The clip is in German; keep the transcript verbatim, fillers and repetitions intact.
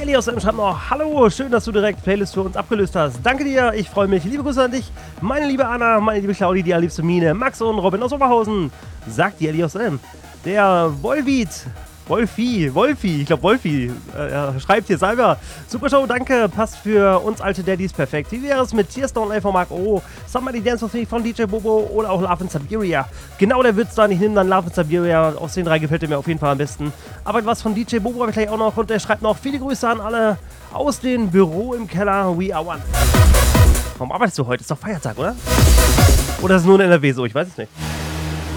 Elios M schreibt noch, hallo, schön, dass du direkt Playlist für uns abgelöst hast. Danke dir, ich freue mich. Liebe Grüße an dich, meine liebe Anna, meine liebe Claudi, die allerliebste Mine, Max und Robin aus Oberhausen. Sagt die Elios M. Der Volbeat, Wolfi, Wolfi, ich glaube Wolfi, äh, er schreibt hier selber. Super Show, danke, passt für uns alte Daddys perfekt. Wie wäre es mit Tearstone L von Mark O, Somebody Dance With Me von D J Bobo oder auch Love in Siberia? Genau, der wird's dann. Ich nehme dann Love in Siberia. Aus den drei gefällt er mir auf jeden Fall am besten. Aber was von D J Bobo habe ich gleich auch noch und der schreibt noch viele Grüße an alle aus dem Büro im Keller. We are one. Warum arbeitest du heute? Ist doch Feiertag, oder? Oder ist es nur in N R W so? Ich weiß es nicht.